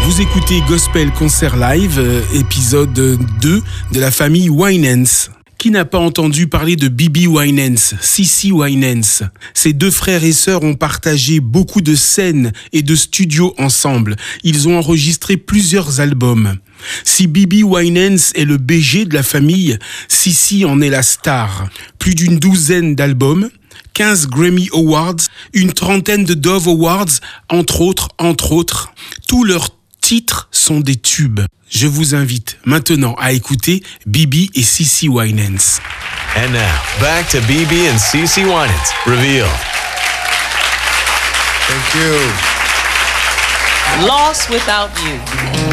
Vous écoutez Gospel Concert Live, épisode 2 de la famille Winans. Qui n'a pas entendu parler de Bibi Winans, CeCe Winans? Ces deux frères et sœurs ont partagé beaucoup de scènes et de studios ensemble. Ils ont enregistré plusieurs albums. Si Bibi Winans est le BG de la famille, CeCe en est la star. Plus d'une douzaine d'albums, 15 Grammy Awards, une trentaine de Dove Awards, entre autres. Tous leurs titres sont des tubes. Je vous invite maintenant à écouter Bibi et CeCe Winans. And now, back to Bibi and CeCe Winans. Reveal. Thank you. Lost Without You.